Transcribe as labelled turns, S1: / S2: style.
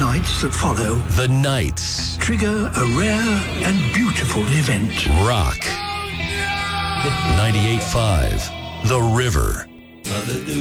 S1: nights that follow
S2: The nights.
S1: trigger a rare and beautiful event.
S2: Rock. 98.5. The River.